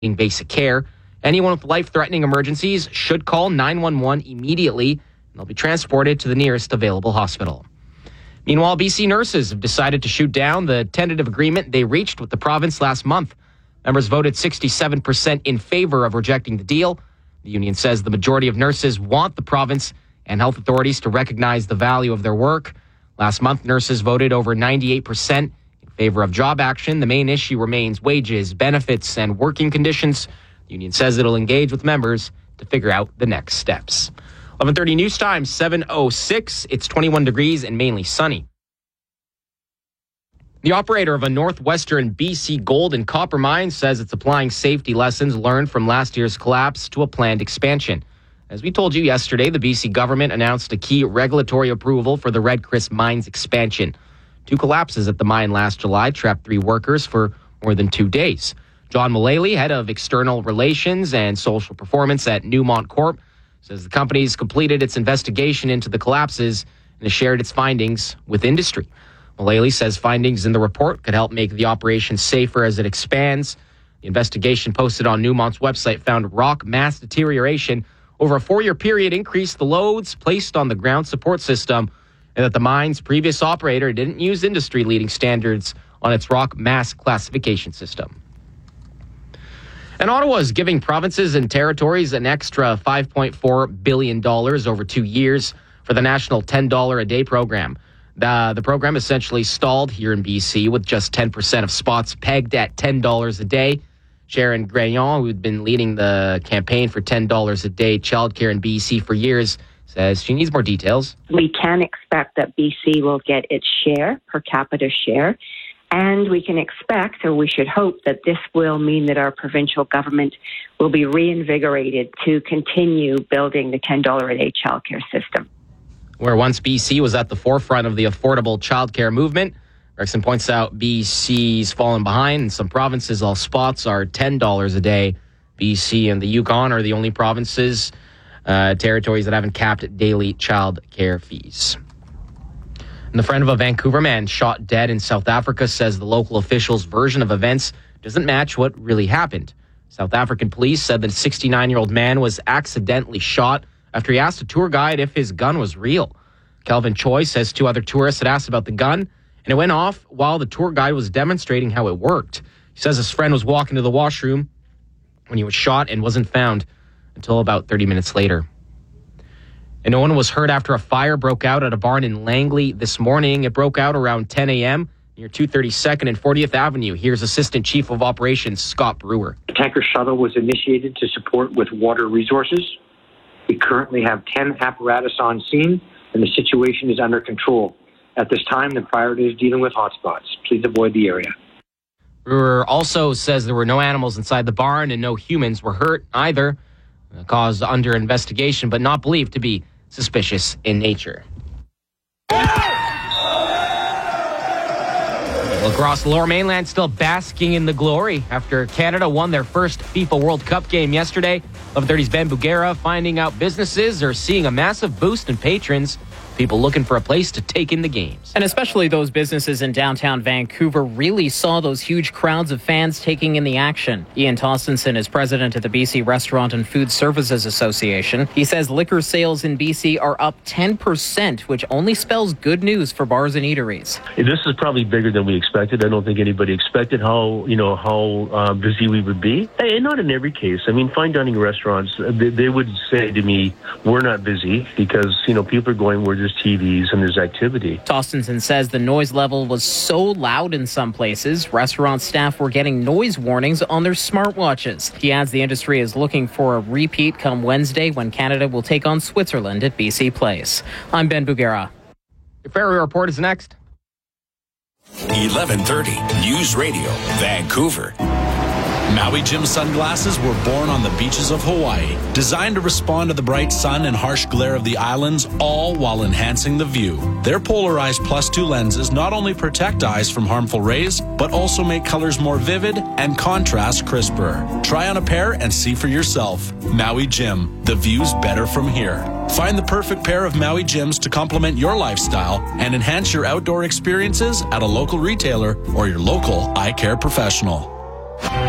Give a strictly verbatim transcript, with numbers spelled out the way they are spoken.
basic care. Anyone with life-threatening emergencies should call nine one one immediately, and they'll be transported to the nearest available hospital. Meanwhile, B C nurses have decided to shoot down the tentative agreement they reached with the province last month. Members voted sixty-seven percent in favor of rejecting the deal. The union says the majority of nurses want the province and health authorities to recognize the value of their work. Last month, nurses voted over ninety-eight percent in favor of job action. The main issue remains wages, benefits, and working conditions. The union says it'll engage with members to figure out the next steps. eleven thirty news time, seven oh six. It's twenty-one degrees and mainly sunny. The operator of a northwestern B C gold and copper mine says it's applying safety lessons learned from last year's collapse to a planned expansion. As we told you yesterday, the B C government announced a key regulatory approval for the Red Chris mine's expansion. Two collapses at the mine last July trapped three workers for more than two days. John Mullally, head of external relations and social performance at Newmont Corp, says the company's completed its investigation into the collapses and has shared its findings with industry. Mullally says findings in the report could help make the operation safer as it expands. The investigation posted on Newmont's website found rock mass deterioration over a four-year period increased the loads placed on the ground support system, and that the mine's previous operator didn't use industry-leading standards on its rock mass classification system. And Ottawa is giving provinces and territories an extra five point four billion dollars over two years for the national ten dollars a day program. The, the program essentially stalled here in B C with just ten percent of spots pegged at ten dollars a day. Sharon Gragnon, who'd been leading the campaign for ten dollars a day childcare in B C for years, says she needs more details. We can expect that B C will get its share, per capita share, and we can expect, or we should hope, that this will mean that our provincial government will be reinvigorated to continue building the ten dollars a day childcare system. Where once B C was at the forefront of the affordable childcare movement, Gregson points out B C's fallen behind. In some provinces, all spots are ten dollars a day. B C and the Yukon are the only provinces, uh, territories that haven't capped daily child care fees. And the friend of a Vancouver man shot dead in South Africa says the local officials' version of events doesn't match what really happened. South African police said that a sixty-nine-year-old man was accidentally shot after he asked a tour guide if his gun was real. Kelvin Choi says two other tourists had asked about the gun, and it went off while the tour guide was demonstrating how it worked. He says his friend was walking to the washroom when he was shot and wasn't found until about thirty minutes later. And no one was hurt after a fire broke out at a barn in Langley this morning. It broke out around ten a.m. near two thirty-second and fortieth Avenue. Here's Assistant Chief of Operations Scott Brewer. A tanker shuttle was initiated to support with water resources. We currently have ten apparatus on scene, and the situation is under control. At this time, the priority is dealing with hotspots. Please avoid the area. Brewer also says there were no animals inside the barn and no humans were hurt either. The cause under investigation, but not believed to be suspicious in nature. Well, across the Lower Mainland, still basking in the glory after Canada won their first FIFA World Cup game yesterday. eleven thirty's Ben Bugera finding out businesses are seeing a massive boost in patrons. People looking for a place to take in the games. And especially those businesses in downtown Vancouver really saw those huge crowds of fans taking in the action. Ian Tostenson is president of the B C Restaurant and Food Services Association. He says liquor sales in B C are up ten percent, which only spells good news for bars and eateries. This is probably bigger than we expected. I don't think anybody expected how, you know, how uh, busy we would be. And not in every case. I mean, fine dining restaurants, they, they would say to me, we're not busy because, you know, people are going where there's T Vs and there's activity. Tostenson says the noise level was so loud in some places, restaurant staff were getting noise warnings on their smartwatches. He adds the industry is looking for a repeat come Wednesday when Canada will take on Switzerland at B C Place. I'm Ben Bugera. Your Ferry Report is next. eleven thirty News Radio, Vancouver. Maui Jim sunglasses were born on the beaches of Hawaii, designed to respond to the bright sun and harsh glare of the islands, all while enhancing the view. Their polarized plus two lenses not only protect eyes from harmful rays, but also make colors more vivid and contrast crisper. Try on a pair and see for yourself. Maui Jim, the view's better from here. Find the perfect pair of Maui Jims to complement your lifestyle and enhance your outdoor experiences at a local retailer or your local eye care professional.